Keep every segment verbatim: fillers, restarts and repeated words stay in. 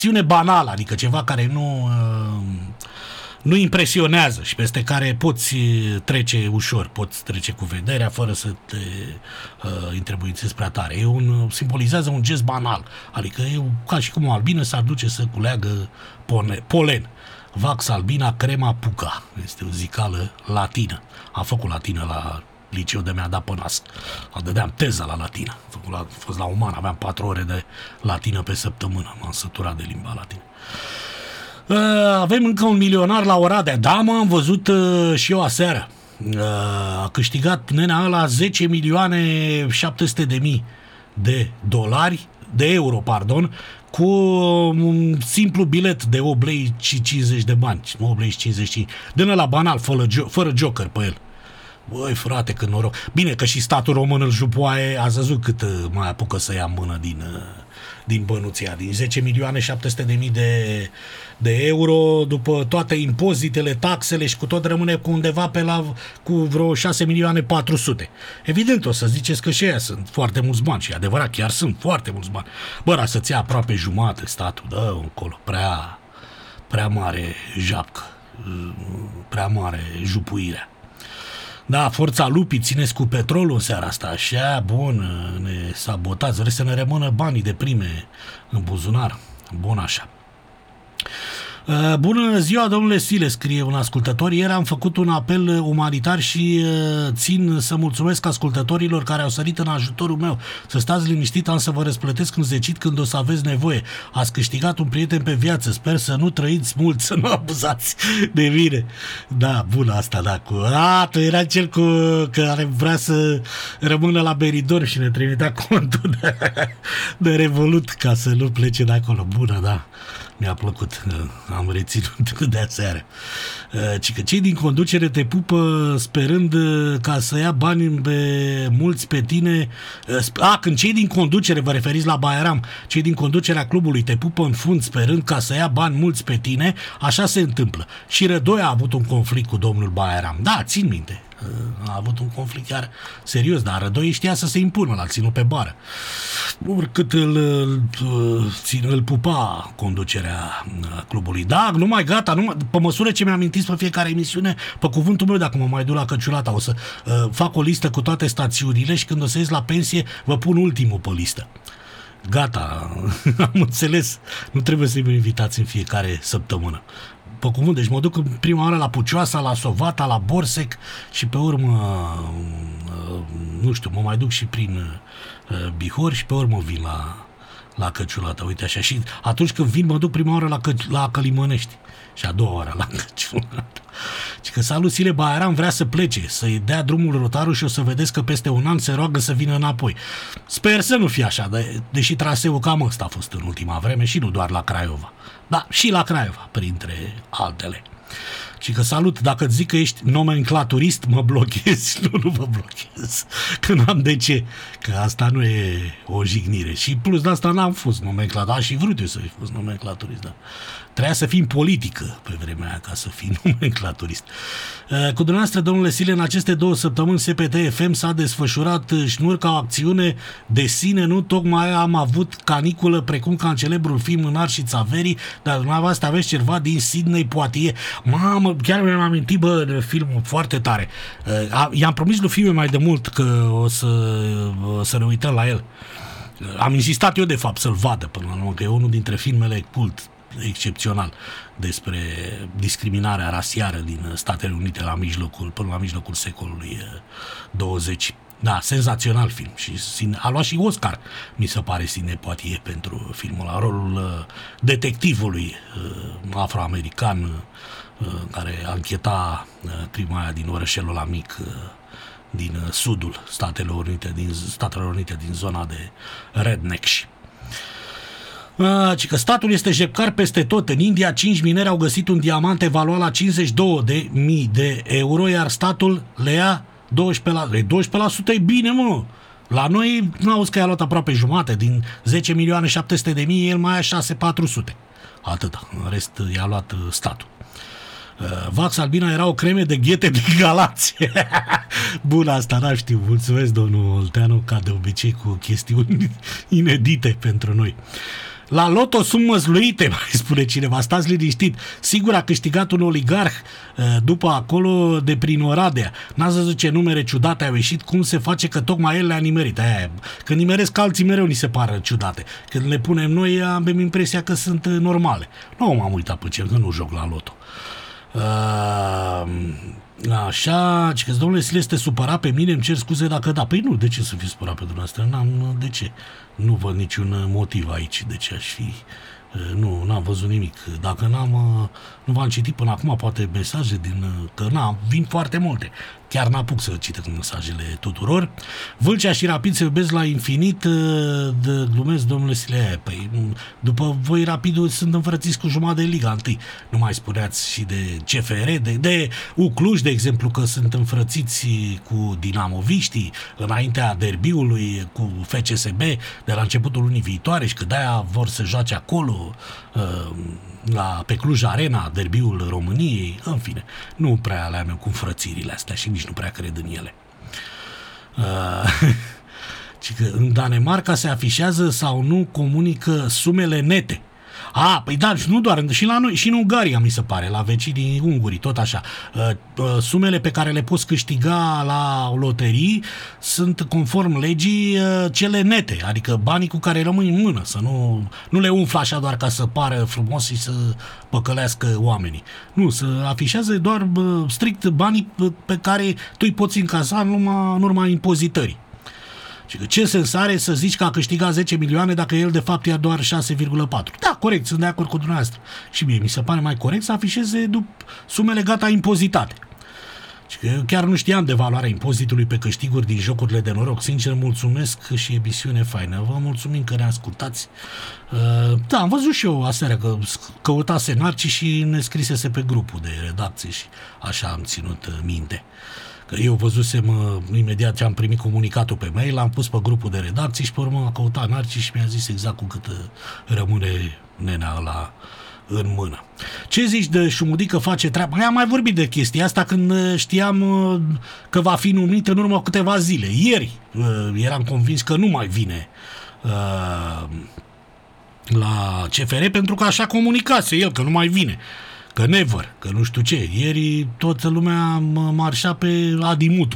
acțiune banală, adică ceva care nu, nu impresionează și peste care poți trece ușor, poți trece cu vederea fără să te uh, întrebuințezi prea tare. E un, simbolizează un gest banal, adică e ca și cum o albină s-ar duce să culeagă polen. Vax albina crema puca. Este o zicală latină. Am făcut latină la liceu de mi-a dat pe nas. Dădeam teza la latină. Am fost la uman, aveam patru ore de latină pe săptămână. M-am săturat de limba latină. Avem încă un milionar la Oradea. Da, mă, am văzut și eu aseară. A câștigat nenea ăla zece milioane șapte sute de mii de dolari, de euro, pardon, cu un simplu bilet de opt lei și cincizeci de bani. opt lei și cincizeci și cinci. Dă-ne la banal, fără, fără joker pe el. Băi, frate, că noroc. Bine că și statul român îl jupoaie, ați văzut cât mai apucă să ia mână din, din bănuția, din zece milioane șapte sute de mii de, de euro, după toate impozitele, taxele și cu tot rămâne cu undeva pe la cu vreo șase milioane patru sute. Evident, o să ziceți că și aia sunt foarte mulți bani și adevărat, chiar sunt foarte mulți bani. Bă, dar să-ți ia aproape jumate statul, dă încolo, prea, prea mare japcă, prea mare jupuirea. Da, forța lupii, țineți cu petrolul în seara asta, așa, bun, ne sabotați, vreți să ne rămână banii de prime în buzunar, bun așa. Bună ziua, domnule Sile, scrie un ascultător. Ieri am făcut un apel umanitar și țin să mulțumesc ascultătorilor care au sărit în ajutorul meu. Să stați liniștit, am să vă răsplătesc când zecit când o să aveți nevoie. Ați câștigat un prieten pe viață. Sper să nu trăiți mult, să nu abuzați de mine. Da, bun asta, da. Cu... A, tu era cel cu... care vrea să rămână la Beridor și ne trimitea contul de, de Revolut ca să nu plece de acolo. Bună, da. Mi-a plăcut, am reținut de aseară. Ci că cei din conducere te pupă sperând ca să ia bani pe mulți pe tine. A, când cei din conducere, vă referiți la Bairam, cei din conducerea clubului te pupă în fund sperând ca să ia bani mulți pe tine, așa se întâmplă. Și Rădoi a avut un conflict cu domnul Bairam. Da, țin minte. A avut un conflict chiar serios, dar Rădoi știa să se impună, l-a ținut pe bară. Cât îl, îl, îl pupa conducerea clubului. Da, numai gata, numai, pe măsură ce mi-am amintit pe fiecare emisiune, pe cuvântul meu, dacă mă mai duc la Căciulata, o să uh, fac o listă cu toate stațiunile și când o să ies la pensie, vă pun ultimul pe listă. Gata, am înțeles, nu trebuie să-i invitați în fiecare săptămână. Pe cuvânt, deci mă duc prima oară la Pucioasa, la Sovata, la Borsec și pe urmă, nu știu, mă mai duc și prin Bihor și pe urmă vin la, la Căciulata, uite așa. Și atunci când vin, mă duc prima oară la, Că, la Călimănești și a doua oară la Căciulata. Și că salut, Sile, Bairam vrea să plece, să-i dea drumul rotarul și o să vedeți că peste un an se roagă să vină înapoi. Sper să nu fie așa, de, deși traseul cam ăsta a fost în ultima vreme și nu doar la Craiova. Da, și la Craiova, printre altele. Și că salut, dacă îți zic că ești nomenclaturist, mă blochezi. Nu, nu mă blochez. Că n-am de ce. Că asta nu e o jignire. Și plus de asta n-am fost nomenclaturist. Și vrut eu să fi fost nomenclaturist, da. Trebuia să fim politică pe vremea aia ca să fii nomenclaturist. Cu dumneavoastră, domnule Sile, în aceste două săptămâni S P T F M s-a desfășurat șnur ca o acțiune de sine, nu tocmai am avut caniculă precum ca în celebrul film În Arși și Țaverii, dar dumneavoastră aveți ceva din Sydney Poitiers. Mamă, chiar mi-am amintit, bă, filmul foarte tare. I-am promis lui Fiu mai de mult că o să, o să ne uităm la el. Am insistat eu, de fapt, să-l vadă până la urmă, că e unul dintre filmele cult excepțional despre discriminarea rasiară din Statele Unite la mijlocul, până la mijlocul secolului douăzeci. Da, senzațional film și a luat și Oscar, mi se pare, Sidney Poitier pentru filmul ăla, rolul detectivului afroamerican care ancheta crima aia din orășelul ăla mic din sudul Statelor Unite, din Statele Unite, din zona de rednecks. Ci că statul este jepcar peste tot. În India, cinci mineri au găsit un diamant evaluat la cincizeci și două de mii de euro, iar statul le ia doisprezece la sută. doisprezece la sută e bine, mă! La noi, nu auzi că i-a luat aproape jumate. Din zece milioane șapte sute de mii, el mai ia șase milioane patru sute. Atâta. În rest i-a luat statul. Vax albina era o creme de ghete de Galați. Bun, asta n-am știu. Mulțumesc, domnul Olteanu, ca de obicei, cu chestiuni inedite pentru noi. La loto sunt măzluite, mai spune cineva, stați liniștit. Sigur a câștigat un oligarh după acolo de prin Oradea. N-ați văzut ce numere ciudate au ieșit, cum se face că tocmai el le-a nimerit. Aia, când nimeresc alții mereu ni se pară ciudate. Când le punem noi avem impresia că sunt normale. Nu m-am uitat pe cer, că nu joc la loto. Uh, așa, ci că domnule Sile este supărat pe mine, îmi cer scuze dacă da. Păi nu, de ce să fiu supărat pe dumneavoastră? N-am, de ce? Nu văd niciun motiv aici de ce aș fi. Nu, n-am văzut nimic. Dacă n-am, nu v-am citit până acum poate mesaje din, că n-am, vin foarte multe. Chiar n-apuc să citesc mesajele tuturor. Vâlcea și Rapid se iubesc la infinit, de, glumesc domnule Sile. Păi, după voi Rapidul sunt înfrățiți cu jumătate de Liga întâi. Nu mai spuneați și de C F R, de, de U Cluj, de exemplu, că sunt înfrățiți cu dinamoviștii înaintea derbiului cu F C S B de la începutul lunii viitoare și că de-aia vor să joace acolo la, pe Cluj Arena, derbiul României, în fine, nu prea le-am eu cu frățirile astea și nici nu prea cred în ele. Uh, ci că în Danemarca se afișează sau nu comunică sumele nete. A, păi da, nu doar, și la noi, și în Ungaria, mi se pare, la vecinii ungurii, tot așa. Sumele pe care le poți câștiga la loterii sunt, conform legii, cele nete, adică banii cu care rămâi în mână, să nu, nu le umflă așa doar ca să pară frumos și să păcălească oamenii. Nu, să afișează doar strict banii pe care tu îi poți încasa în urma, în urma impozitării. Ce sens are să zici că a câștigat zece milioane dacă el de fapt ia doar șase virgulă patru? Da, corect, sunt de acord cu dumneavoastră. Și mie mi se pare mai corect să afișeze sumele gata impozitate. Eu chiar nu știam de valoarea impozitului pe câștiguri din jocurile de noroc. Sincer, mulțumesc și emisiune faină. Vă mulțumim că ne ascultați. Da, am văzut și eu aseară că căutase Narci și ne scrisese pe grupul de redacție și așa am ținut minte. Eu văzusem uh, imediat ce am primit comunicatul pe mail, l-am pus pe grupul de redacție și pe urmă a căutat Narci și mi-a zis exact cu cât uh, rămâne nenea ăla în mână. Ce zici de Șumudică face treaba? Am mai vorbit de chestia asta când uh, știam uh, că va fi numit în urmă câteva zile. Ieri uh, eram convins că nu mai vine uh, la C F R pentru că așa comunicase el, că nu mai vine. Că never, că nu știu ce. Ieri toată lumea marșa pe Adimutu.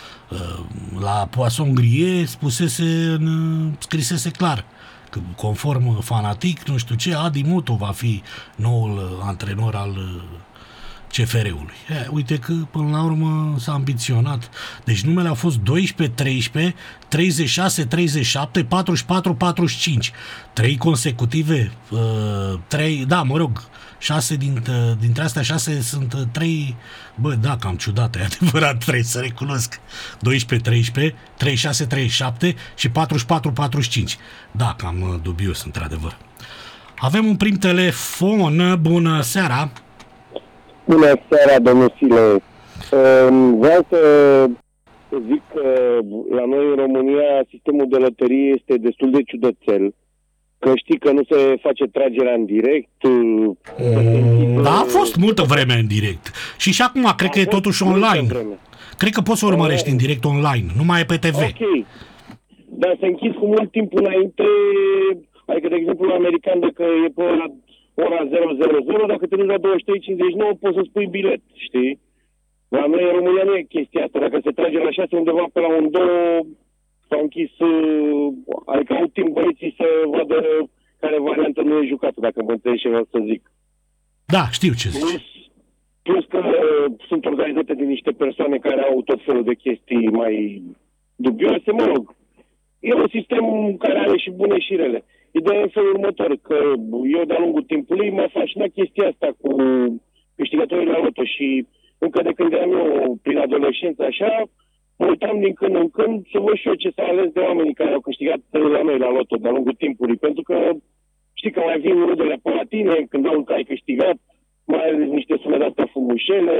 La Poisson Grie spusese, scrisese clar că conform Fanatic, nu știu ce, Adimutu va fi noul antrenor al C F R-ului. E, uite că până la urmă s-a ambiționat. Deci numele au fost doisprezece, treisprezece, treizeci și șase, treizeci și șapte, patruzeci și patru, patruzeci și cinci. Trei consecutive, uh, trei, da, mă rog, șase dintre, dintre astea șase sunt trei, bă, da, cam ciudate, e adevărat, trebuie să recunosc. doisprezece, treisprezece, treizeci și șase, treizeci și șapte și patruzeci și patru, patruzeci și cinci. Da, cam dubios, într-adevăr. Avem un prim telefon, bună seara. Bună seara, domnul Sile. Vreau să zic că la noi în România sistemul de loterie este destul de ciudățel. Că știi că nu se face tragerea în direct. Mm, da, a fost multă vreme în direct. Și și acum cred că e totuși online. Cred că poți să urmărești în direct online, nu mai e pe T V. Ok. Dar se închis cu mult timp înainte, adică de exemplu la american dacă e pe ora zero zero zero, dacă te duci la douăzeci și trei cincizeci și nouă poți să spui bilet, știi? La noi în România nu e chestia asta. Dacă se trage la șase undeva pe la un două, s-au închis, adică au timp băieții să vadă care variantă nu e jucată, dacă mă înțelegi ce vreau să zic. Da, știu ce zici. Plus, plus că uh, sunt organizate de niște persoane care au tot felul de chestii mai dubioase, mă rog. E un sistem care are și bune și rele. Ideea e în felul următor, că eu de-a lungul timpului m-a fascinat chestia asta cu câștigătorii la loto și încă de când eram eu prin adolescență așa, mă uitam din când în când să văd și eu ce s-a ales de oamenii care au câștigat la noi la loto de-a lungul timpului, pentru că știi că mai vin rudele pe la tine când au că ai câștigat, mai ales niște sume de-astea frumușele,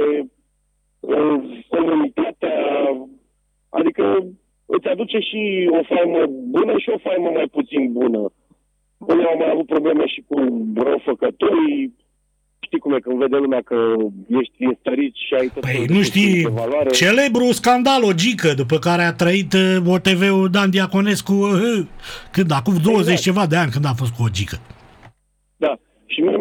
comunitatea, adică îți aduce și o faimă bună și o faimă mai puțin bună. Unii au mai avut probleme și cu răufăcătorii. Știi cum e când vede lumea că ești stărit și ai tot păi nu știi, celebru scandal o gică după care a trăit O T V-ul Dan Diaconescu când, acum douăzeci exact. Ceva de ani când a fost cu o gică. Și mie